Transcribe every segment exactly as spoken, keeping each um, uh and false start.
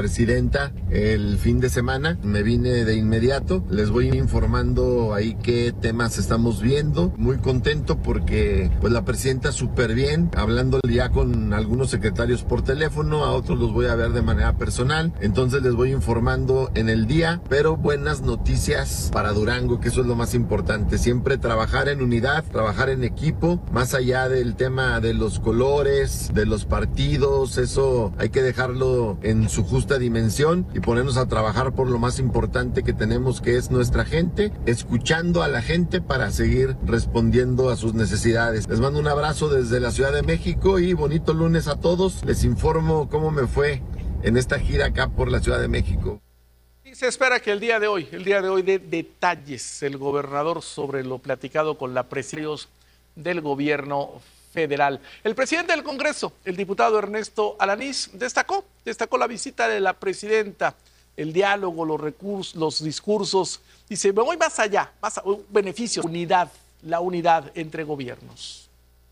Presidenta, el fin de semana me vine de inmediato, les voy informando ahí qué temas estamos viendo, muy contento porque pues la presidenta súper bien, hablando ya con algunos secretarios por teléfono, a otros los voy a ver de manera personal, entonces les voy informando en el día, pero buenas noticias para Durango, que eso es lo más importante, siempre trabajar en unidad, trabajar en equipo, más allá del tema de los colores, de los partidos, eso hay que dejarlo en su justa dimensión y ponernos a trabajar por lo más importante que tenemos, que es nuestra gente, escuchando a la gente para seguir respondiendo a sus necesidades. Les mando un abrazo desde la Ciudad de México y bonito lunes a todos. Les informo cómo me fue en esta gira acá por la Ciudad de México. Y se espera que el día de hoy, el día de hoy dé detalles el gobernador sobre lo platicado con la presidencia del gobierno federal. El presidente del Congreso, el diputado Ernesto Alanís, destacó, destacó la visita de la presidenta, el diálogo, los recursos, los discursos. Dice, me voy más allá, más beneficios, unidad, la unidad entre gobiernos.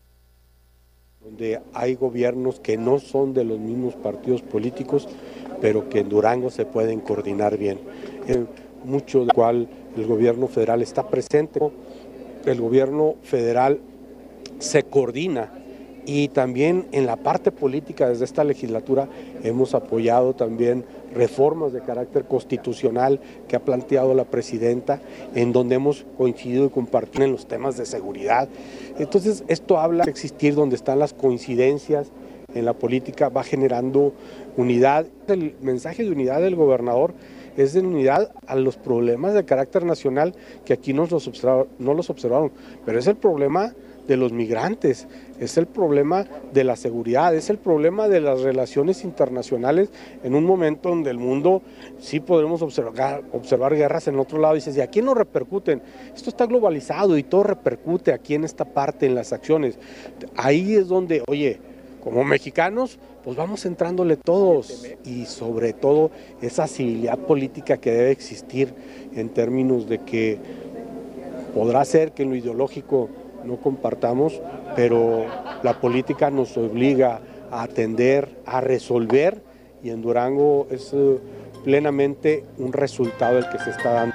Donde hay gobiernos que no son de los mismos partidos políticos, pero que en Durango se pueden coordinar bien. Eh, mucho del cual el gobierno federal está presente. El gobierno federal se coordina y también en la parte política desde esta legislatura hemos apoyado también reformas de carácter constitucional que ha planteado la presidenta, en donde hemos coincidido y compartido en los temas de seguridad. Entonces esto habla de existir donde están las coincidencias en la política, va generando unidad. El mensaje de unidad del gobernador es de unidad a los problemas de carácter nacional que aquí no los observaron, no los observaron, pero es el problema de los migrantes, es el problema de la seguridad, es el problema de las relaciones internacionales en un momento donde el mundo sí podremos observar, observar guerras en otro lado y dices, ¿y a quién no repercuten? Esto está globalizado y todo repercute aquí en esta parte, en las acciones. Ahí es donde, oye, como mexicanos, pues vamos entrándole todos y sobre todo esa civilidad política que debe existir en términos de que podrá ser que en lo ideológico no compartamos, pero la política nos obliga a atender, a resolver y en Durango es plenamente un resultado el que se está dando.